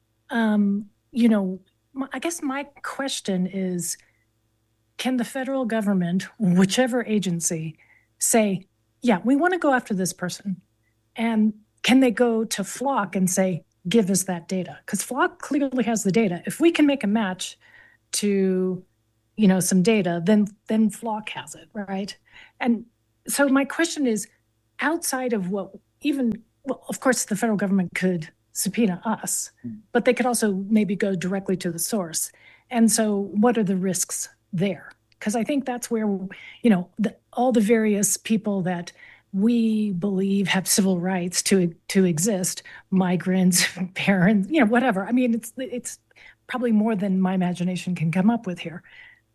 I guess my question is, can the federal government, whichever agency, say, yeah, we want to go after this person, and can they go to Flock and say, give us that data? Because Flock clearly has the data. If we can make a match to, some data, then Flock has it, right? And so my question is, outside of well, of course, the federal government could subpoena us, but they could also maybe go directly to the source. And so what are the risks there? Because I think that's where, all the various people that we believe have civil rights to exist, migrants, parents, whatever. I mean, it's probably more than my imagination can come up with here.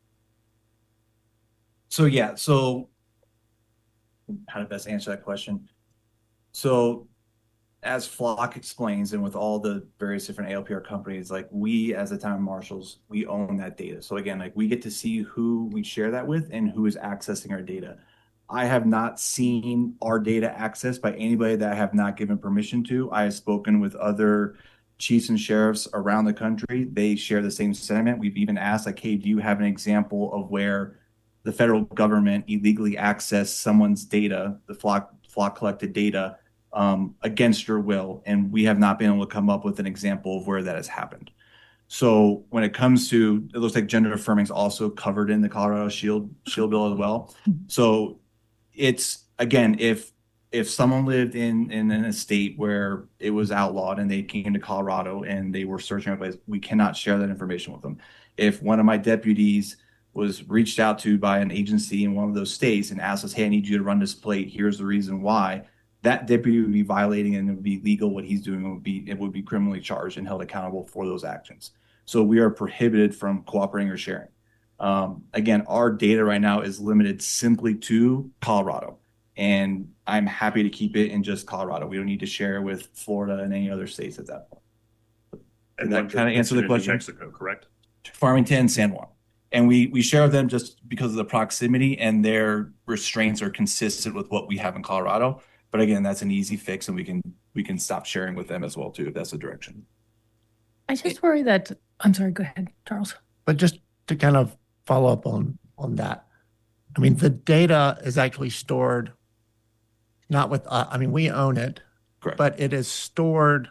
So how to best answer that question? So as Flock explains, and with all the various different ALPR companies, like we as the town marshals, we own that data. So again, like we get to see who we share that with and who is accessing our data. I have not seen our data accessed by anybody that I have not given permission to. I have spoken with other chiefs and sheriffs around the country. They share the same sentiment. We've even asked, like, hey, do you have an example of where the federal government illegally accessed someone's data, the Flock collected data, against your will? And we have not been able to come up with an example of where that has happened. So when it comes to, it looks like gender affirming is also covered in the Colorado Shield bill as well. So it's, again, if someone lived in a state where it was outlawed and they came to Colorado and they were searching a place, we cannot share that information with them. If one of my deputies was reached out to by an agency in one of those states and asked us, hey, I need you to run this plate, here's the reason why, that deputy would be violating, and it would be legal. What he's doing would be criminally charged and held accountable for those actions. So we are prohibited from cooperating or sharing. Again, our data right now is limited simply to Colorado, and I'm happy to keep it in just Colorado. We don't need to share with Florida and any other states at that point. And that kind of answer the question? Mexico, correct? Farmington, San Juan. And we share them just because of the proximity, and their restraints are consistent with what we have in Colorado. But again, that's an easy fix, and we can stop sharing with them as well too, if that's the direction. I just worry that, I'm sorry, go ahead, Charles. But just to kind of follow up on that, I mean, the data is actually stored not with, we own it, Correct. But it is stored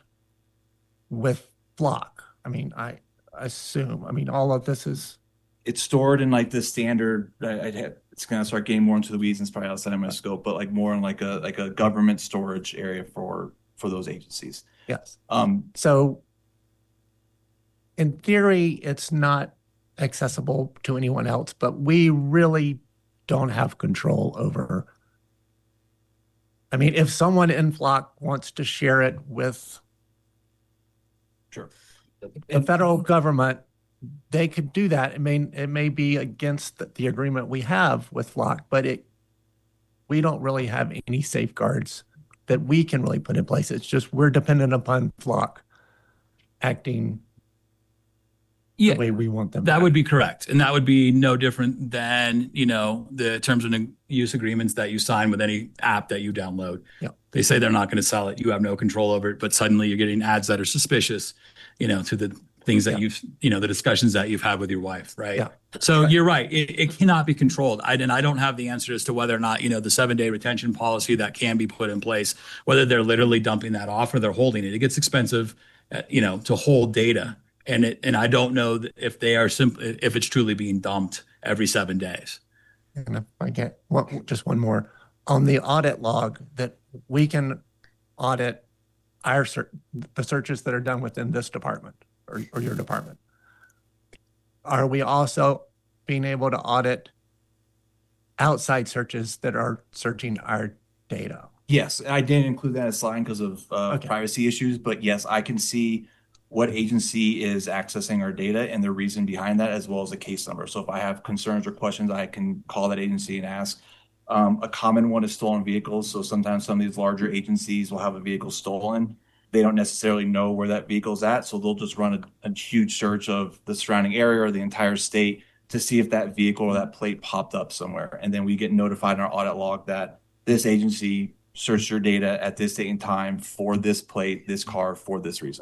with Flock. I mean, I assume, all of this is. It's stored in like the standard, it's going to start getting more into the weeds, and it's probably outside of my scope, but like more in like a government storage area for those agencies. Yes. So in theory, it's not accessible to anyone else, but we really don't have control over. If someone in Flock wants to share it with Sure. the federal government, they could do that. It may be against the agreement we have with Flock, but we don't really have any safeguards that we can really put in place. It's just we're dependent upon Flock acting the way we want them. That would be correct. And that would be no different than, the terms of use agreements that you sign with any app that you download. Yeah. They say they're not going to sell it. You have no control over it, but suddenly you're getting ads that are suspicious, to the things that the discussions that you've had with your wife, right? Yeah. So You're right. It cannot be controlled. I don't have the answer as to whether or not, the 7-day retention policy that can be put in place, whether they're literally dumping that off or they're holding it. It gets expensive, to hold data. And I don't know if they are if it's truly being dumped every 7 days. And if I get just one more on the audit log, that we can audit the searches that are done within this department or your department. Are we also being able to audit outside searches that are searching our data? Yes, I didn't include that as slide because of privacy issues, but yes, I can see what agency is accessing our data and the reason behind that, as well as a case number. So if I have concerns or questions, I can call that agency and ask. A common one is stolen vehicles. So sometimes some of these larger agencies will have a vehicle stolen. They don't necessarily know where that vehicle's at, so they'll just run a huge search of the surrounding area or the entire state to see if that vehicle or that plate popped up somewhere. And then we get notified in our audit log that this agency searched your data at this date and time for this plate, this car, for this reason.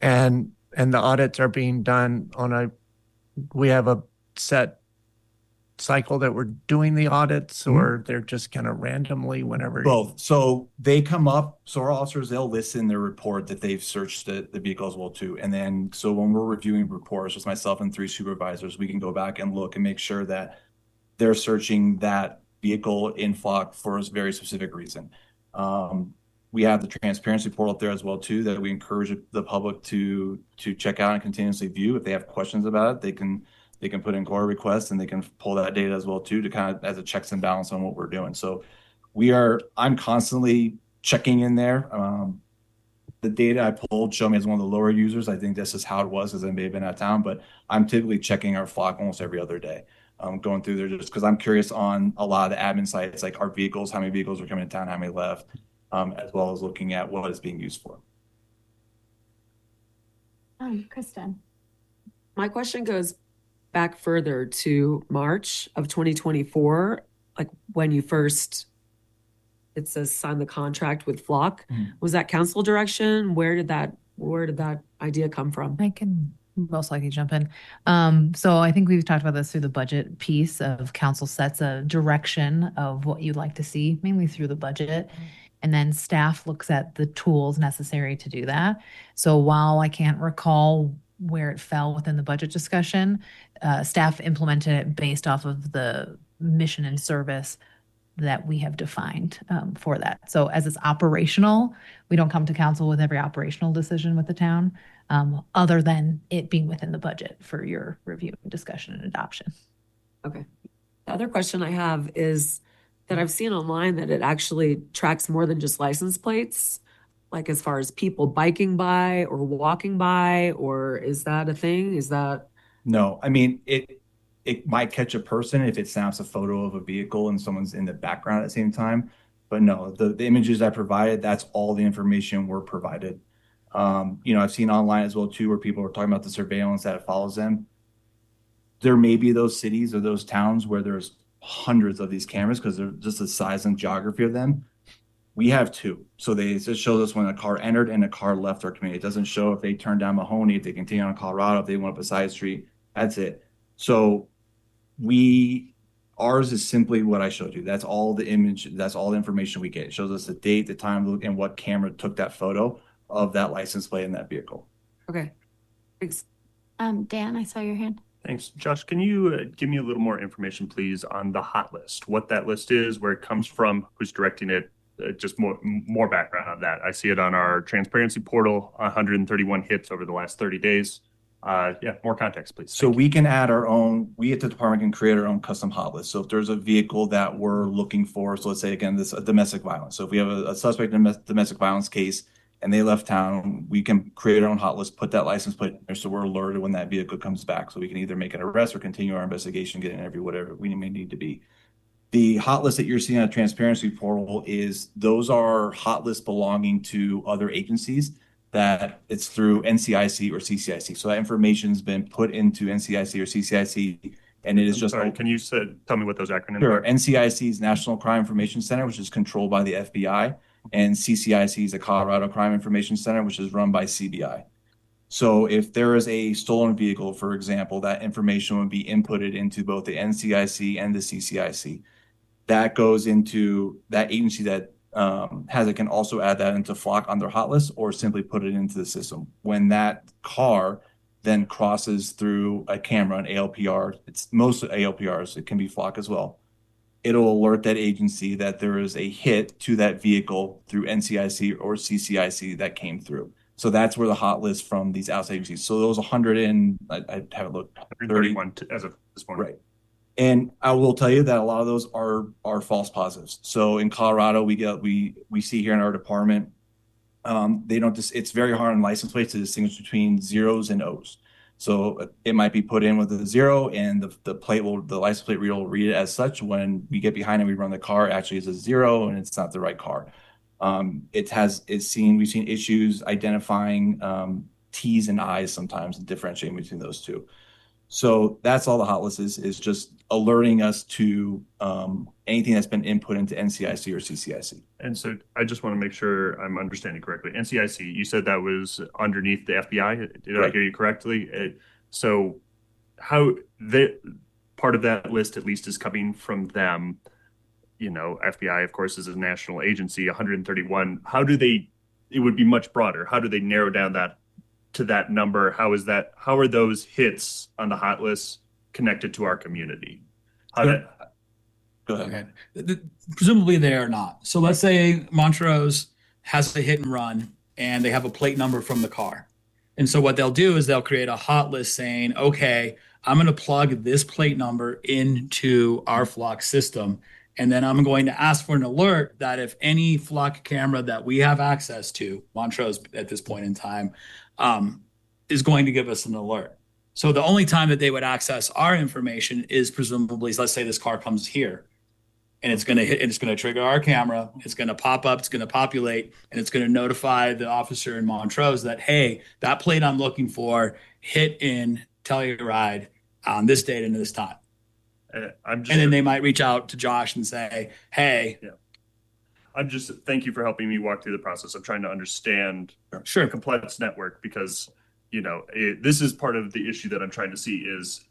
And the audits are being done we have a set cycle that we're doing the audits, or they're just kind of randomly whenever? Both. So they come up, so our officers, they'll list in their report that they've searched the vehicle as well too. And then, so when we're reviewing reports, just myself and 3 supervisors, we can go back and look and make sure that they're searching that vehicle in flock for a very specific reason. We have the transparency portal up there as well too, that we encourage the public to check out and continuously view. If they have questions about it, they can put in core requests and they can pull that data as well too, to kind of as a checks and balance on what we're doing. So I'm constantly checking in there. The data I pulled show me as one of the lower users. I think this is how it was, as I may have been out of town, but I'm typically checking our flock almost every other day. Going through there just because I'm curious on a lot of the admin sites, like our vehicles, how many vehicles are coming to town, how many left, as well as looking at what it's being used for. Kristen. My question goes back further to March of 2024, like when you first, it says sign the contract with Flock. Was that council direction? Where did that idea come from? I can most likely jump in. So I think we've talked about this through the budget piece of council sets a direction of what you'd like to see, mainly through the budget. And then staff looks at the tools necessary to do that. So while I can't recall where it fell within the budget discussion, staff implemented it based off of the mission and service that we have defined for that. So as it's operational, we don't come to council with every operational decision with the town, other than it being within the budget for your review, discussion, and adoption. Okay. The other question I have is that I've seen online that it actually tracks more than just license plates, like as far as people biking by or walking by, or is that a thing? Is that? No, I mean, it might catch a person if it snaps a photo of a vehicle and someone's in the background at the same time. But no, the images I provided, that's all the information we're provided. I've seen online as well too, where people are talking about the surveillance that follows them. There may be those cities or those towns where there's hundreds of these cameras because they're just the size and geography of them. We have 2. So they just show us when a car entered and a car left our community. It doesn't show if they turned down Mahoney, if they continue on Colorado, if they went up a side street. That's it. So ours is simply what I showed you. That's all the image. That's all the information we get. It shows us the date, the time, and what camera took that photo of that license plate in that vehicle. Okay. Thanks. Dan, I saw your hand. Thanks. Josh, can you give me a little more information, please, on the hot list, what that list is, where it comes from, who's directing it, just more background on that. I see it on our transparency portal, 131 hits over the last 30 days. More context, please. So we can add our own, we at the department can create our own custom hot list. So if there's a vehicle that we're looking for, so let's say, again, this domestic violence. So if we have a suspect in a domestic violence case and they left town, we can create our own hot list, put that license plate there so we're alerted when that vehicle comes back. So we can either make an arrest or continue our investigation, get an interview, whatever we may need to be. The hot list that you're seeing on the transparency portal those are hot lists belonging to other agencies that it's through NCIC or CCIC. So that information's been put into NCIC or CCIC, and it is just. Sorry, can you tell me what those acronyms Sure. are? NCIC's National Crime Information Center, which is controlled by the FBI, and CCIC is the Colorado Crime Information Center, which is run by CBI. So if there is a stolen vehicle, for example, that information would be inputted into both the NCIC and the CCIC. That goes into that agency that has it can also add that into Flock on their hot list or simply put it into the system. When that car then crosses through a camera, an ALPR, it's mostly ALPRs, it can be Flock as well. It'll alert that agency that there is a hit to that vehicle through NCIC or CCIC that came through. So that's where the hot list from these outside agencies. So those 100 and I haven't looked. 31 as of this morning. Right. And I will tell you that a lot of those are false positives. So in Colorado, we see here in our department, it's very hard on license plates to distinguish between zeros and O's. So it might be put in with a 0 and the license plate reader will read it as such. When we get behind and we run the car, actually it's a 0 and it's not the right car. We've seen issues identifying T's and I's sometimes and differentiating between those two. So that's all the hot list is just alerting us to anything that's been input into NCIC or CCIC. And so I just want to make sure I'm understanding correctly. NCIC, you said that was underneath the FBI. Did I hear you correctly? So part part of that list at least is coming from them. You know, FBI, of course, is a national agency, 131. It would be much broader. How do they narrow down that to that number? How are those hits on the hot list connected to our community? Go ahead. Okay. Presumably they are not. So let's say Montrose has a hit and run and they have a plate number from the car. And so what they'll do is they'll create a hot list saying, okay, I'm going to plug this plate number into our Flock system. And then I'm going to ask for an alert that if any Flock camera that we have access to, Montrose at this point in time, is going to give us an alert. So the only time that they would access our information is presumably, let's say this car comes here and it's going to hit, and it's going to trigger our camera. It's going to pop up, it's going to populate, and it's going to notify the officer in Montrose that, hey, that plate I'm looking for hit in Telluride on this date and this time. And then they might reach out to Josh and say, hey. Yeah. Thank you for helping me walk through the process. I'm trying to understand Sure. the complex network because, this is part of the issue that I'm trying to see is,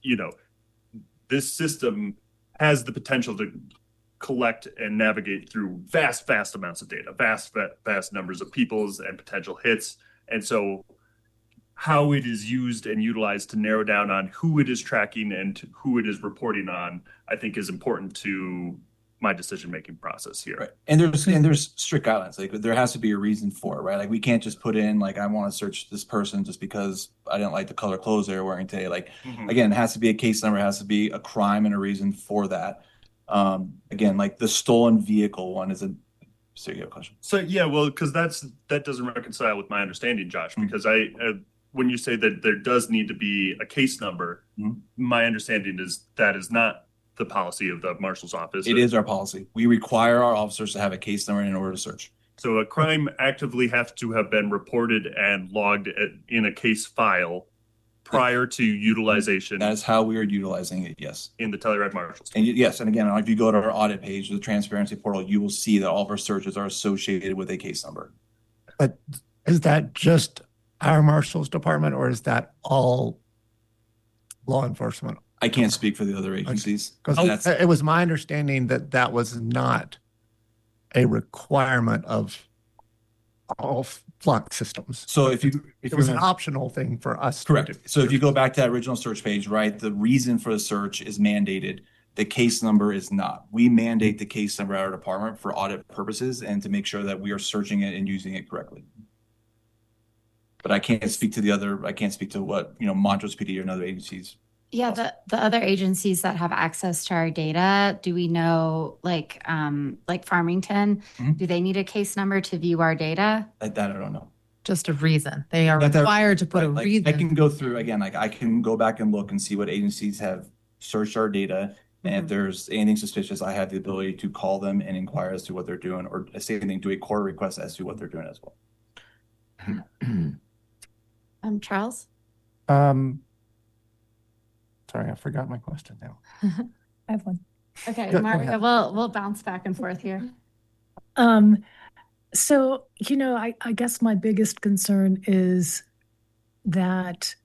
this system has the potential to collect and navigate through vast amounts of data, vast numbers of people's and potential hits. And so how it is used and utilized to narrow down on who it is tracking and who it is reporting on, I think is important to my decision-making process here. Right. And there's strict guidelines. Like there has to be a reason for it, right? Like we can't just put in like, I want to search this person just because I didn't like the color clothes they were wearing today. Like, again, it has to be a case number, it has to be a crime and a reason for that. Again, like the stolen vehicle one is so you have a question. So yeah, well, because that doesn't reconcile with my understanding, Josh, because when you say that there does need to be a case number, my understanding is that is not the policy of the marshal's office. It is our policy. We require our officers to have a case number in order to search. So a crime actively has to have been reported and logged in a case file prior to utilization. That's how we are utilizing it, yes. In the Telluride Marshals. And yes, and again, if you go to our audit page, the transparency portal, you will see that all of our searches are associated with a case number. But is that just our marshal's department or is that all law enforcement? I can't speak for the other agencies. Because it was my understanding that that was not a requirement of all Flock systems. So if it was an optional thing for us. Correct. So if you go back to that original search page, right, the reason for the search is mandated. The case number is not. We mandate the case number at our department for audit purposes and to make sure that we are searching it and using it correctly. But I can't speak to what, Montrose PD or other agencies. Yeah, the other agencies that have access to our data, do we know, like Farmington, do they need a case number to view our data? That I don't know. Just a reason. They are required to put a reason. I can go through, again, I can go back and look and see what agencies have searched our data. And if there's anything suspicious, I have the ability to call them and inquire as to what they're doing or say anything, do a core request as to what they're doing as well. Charles? Sorry, I forgot my question now. I have one. Okay, Go Maria, ahead. we'll bounce back and forth here. So, I guess my biggest concern is that,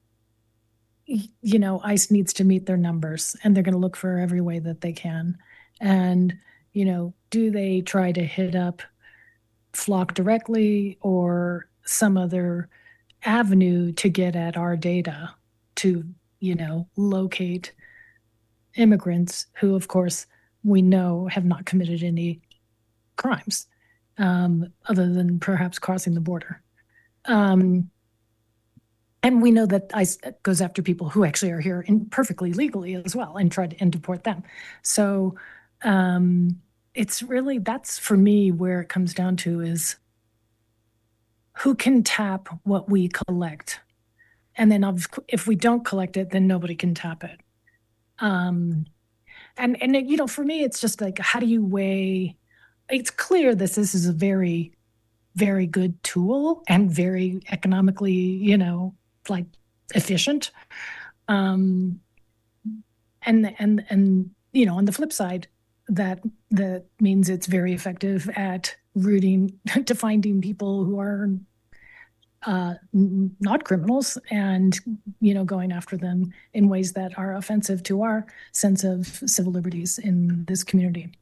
ICE needs to meet their numbers and they're going to look for every way that they can. And, do they try to hit up Flock directly or some other avenue to get at our data to locate immigrants who, of course, we know have not committed any crimes other than perhaps crossing the border. And we know that ICE goes after people who actually are here perfectly legally as well and try to deport them. So it's really, that's for me where it comes down to is who can tap what we collect. And then if we don't collect it, then nobody can tap it. And for me, it's just like, how do you weigh? It's clear this is a very, very good tool and very economically, efficient. And on the flip side, that means it's very effective at to finding people who are not criminals and, going after them in ways that are offensive to our sense of civil liberties in this community.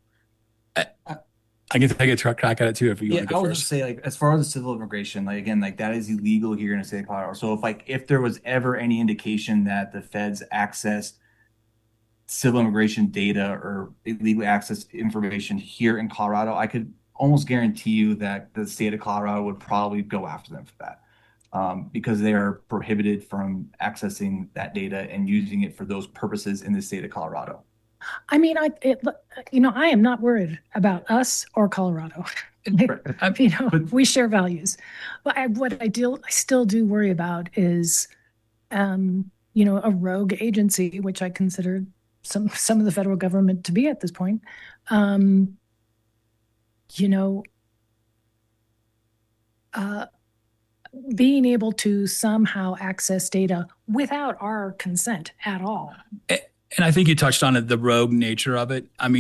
I can take a crack at it too if you Yeah, want to I go would first. just say, like, as far as the civil immigration, like, again, like, that is illegal here in the state of Colorado. So if there was ever any indication that the feds accessed civil immigration data or illegally accessed information here in Colorado, I could almost guarantee you that the state of Colorado would probably go after them for that. Because they are prohibited from accessing that data and using it for those purposes in the state of Colorado. I mean, I am not worried about us or Colorado. We share values. But what I still do worry about is, a rogue agency, which I consider some of the federal government to be at this point. Being able to somehow access data without our consent at all. And I think you touched on it, the rogue nature of it. I mean,